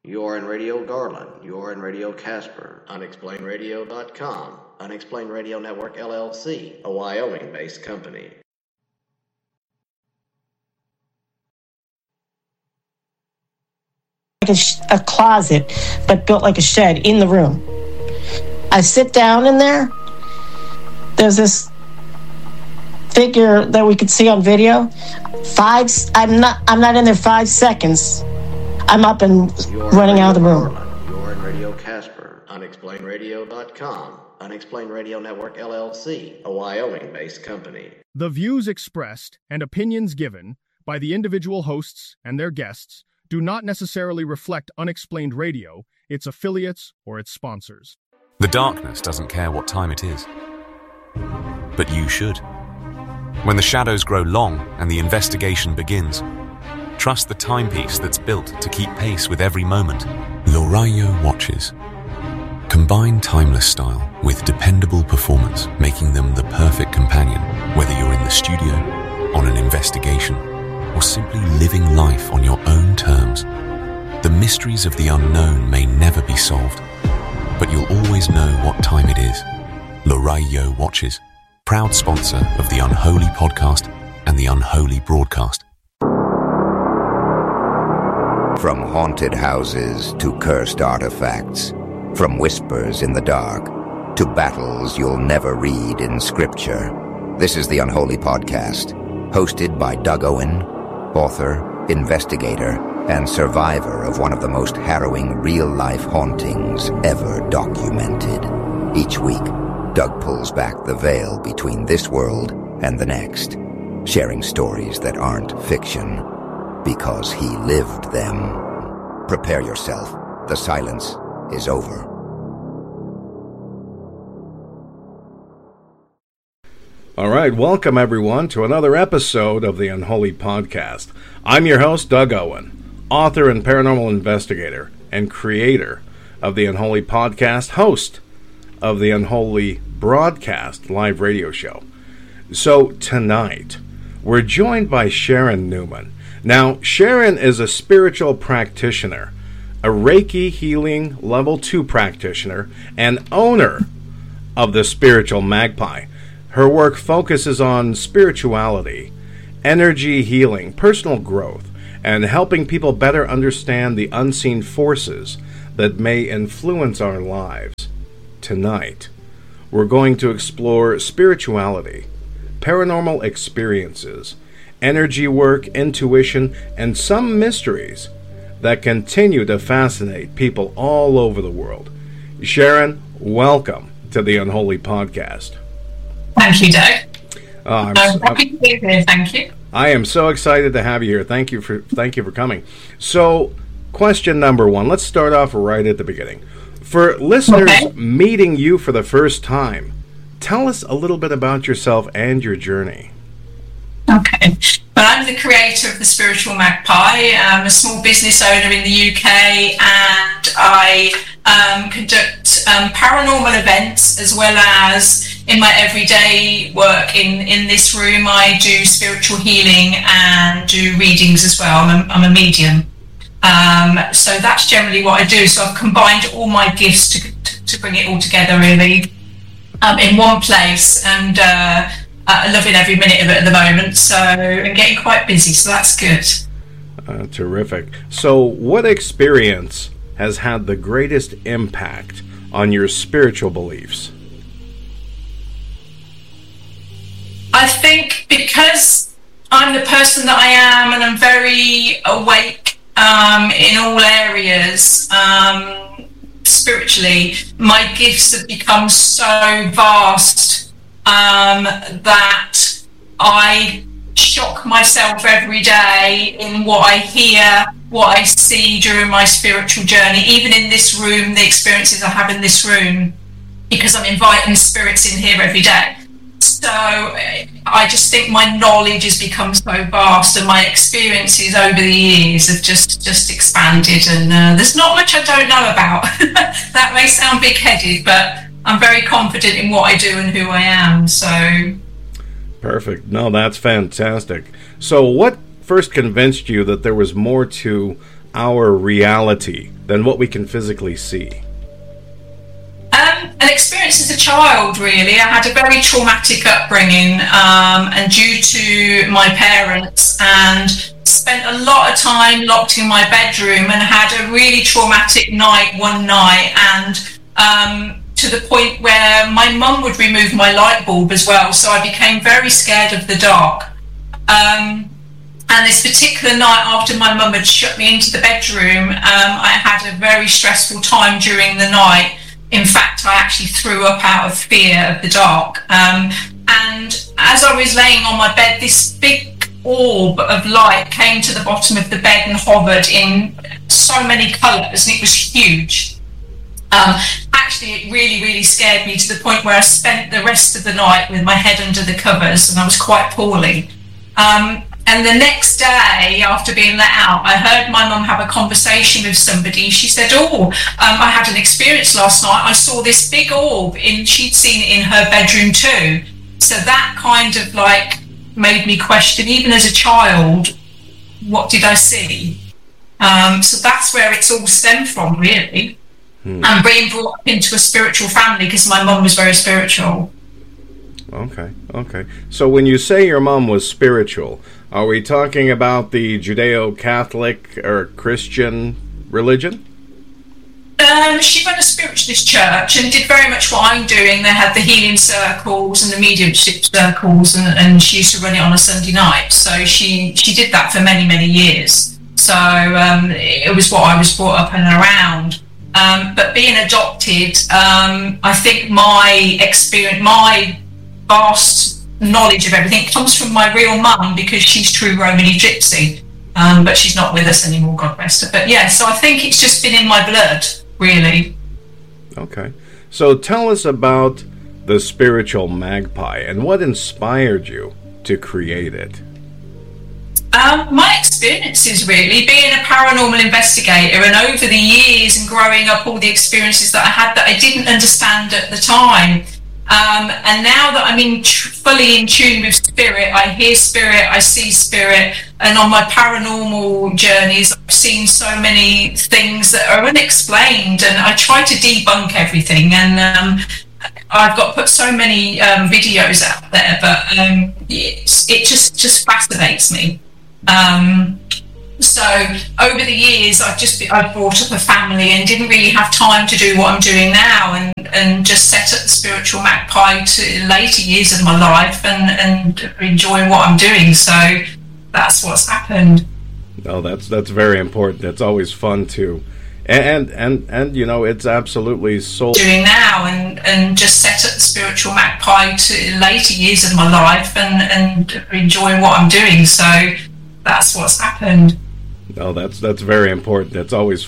You're in Radio Garland. You're in Radio Casper. UnexplainedRadio.com. Unexplained Radio Network, LLC, a Wyoming-based company. A closet, but built like a shed in the room. I sit down in there. There's this figure that we could see on video. I'm not in there 5 seconds. I'm up and running out of the room. You're in Radio Casper, UnexplainedRadio.com, Unexplained Radio Network, LLC, a Wyoming-based company. The views expressed and opinions given by the individual hosts and their guests do not necessarily reflect Unexplained Radio, its affiliates, or its sponsors. The darkness doesn't care what time it is. But you should. When the shadows grow long and the investigation begins, trust the timepiece that's built to keep pace with every moment. Lorayo watches. Combine timeless style with dependable performance, making them the perfect companion, whether you're in the studio, on an investigation, or simply living life on your own terms. The mysteries of the unknown may never be solved, but you'll always know what time it is. Lorayo Watches, proud sponsor of the Unholy Podcast and the Unholy Broadcast. From haunted houses to cursed artifacts, from whispers in the dark to battles you'll never read in scripture, this is the Unholy Podcast, hosted by Doug Owen, author, investigator, and survivor of one of the most harrowing real-life hauntings ever documented. Each week, Doug pulls back the veil between this world and the next, sharing stories that aren't fiction, because he lived them. Prepare yourself. The silence is over. All right, welcome everyone to another episode of the Unholy Podcast. I'm your host, Doug Owen, author and paranormal investigator and creator of the Unholy Podcast, host of the Unholy Broadcast live radio show. So tonight, we're joined by Sharon Newman. Now, Sharon is a spiritual practitioner, a Reiki healing level 2 practitioner, and owner of the Spiritual Magpie. Her work focuses on spirituality, energy healing, personal growth, and helping people better understand the unseen forces that may influence our lives. Tonight, we're going to explore spirituality, paranormal experiences, energy work, intuition, and some mysteries that continue to fascinate people all over the world. Sharon, welcome to the Unholy Podcast. Thank you, Doug. I'm happy to be here. Thank you. I am so excited to have you here. Thank you for coming. So, question number 1. Let's start off right at the beginning. For listeners meeting you for the first time, tell us a little bit about yourself and your journey. Okay. Well, I'm the creator of the Spiritual Magpie. I'm a small business owner in the UK, and I conduct paranormal events as well as in my everyday work in this room. I do spiritual healing and do readings as well. I'm a medium. So that's generally what I do. So I've combined all my gifts to bring it all together really in one place, and loving every minute of it at the moment, so I'm getting quite busy, so that's good. Terrific. So what experience has had the greatest impact on your spiritual beliefs? I think because I'm the person that I am and I'm very awake in all areas, spiritually, my gifts have become so vast that I shock myself every day in what I hear, what I see during my spiritual journey, even in this room, the experiences I have in this room, because I'm inviting spirits in here every day. So I just think my knowledge has become so vast, and my experiences over the years have just expanded, and there's not much I don't know about. That may sound big-headed, but I'm very confident in what I do and who I am, so... Perfect. No, that's fantastic. So what first convinced you that there was more to our reality than what we can physically see? An experience as a child, really. I had a very traumatic upbringing, and due to my parents, and spent a lot of time locked in my bedroom, and had a really traumatic night one night, and to the point where my mum would remove my light bulb as well, so I became very scared of the dark. And this particular night, after my mum had shut me into the bedroom, I had a very stressful time during the night. In fact, I actually threw up out of fear of the dark. And as I was laying on my bed, this big orb of light came to the bottom of the bed and hovered in so many colours, and it was huge. Actually, it really, really scared me to the point where I spent the rest of the night with my head under the covers, and I was quite poorly. And the next day, after being let out, I heard my mum have a conversation with somebody. She said, I had an experience last night. I saw this big orb, she'd seen it in her bedroom too. So that kind of like made me question, even as a child, what did I see? So that's where it's all stemmed from, really. And being brought up into a spiritual family, because my mum was very spiritual. Okay. So when you say your mom was spiritual, are we talking about the Judeo-Catholic or Christian religion? She ran a spiritualist church and did very much what I'm doing. They had the healing circles and the mediumship circles, and she used to run it on a Sunday night. So she did that for many, many years. So it was what I was brought up and around. But being adopted, I think my experience, my vast knowledge of everything comes from my real mum, because she's true Romany Gypsy, but she's not with us anymore, God rest her. But yeah, so I think it's just been in my blood, really. Okay. So tell us about the spiritual magpie and what inspired you to create it. My experiences, really, being a paranormal investigator, and over the years and growing up, all the experiences that I had that I didn't understand at the time. And now that I'm fully in tune with spirit, I hear spirit, I see spirit, and on my paranormal journeys, I've seen so many things that are unexplained, and I try to debunk everything. And I've got put so many videos out there, but it just fascinates me. So over the years, I've brought up a family and didn't really have time to do what I'm doing now, and just set up the spiritual magpie to later years of my life, and enjoying what I'm doing. So that's what's happened. No, that's very important. It's always fun to, and it's absolutely soul doing now, and just set up the spiritual magpie to later years of my life, and enjoying what I'm doing. So that's what's happened. No, that's very important. It's always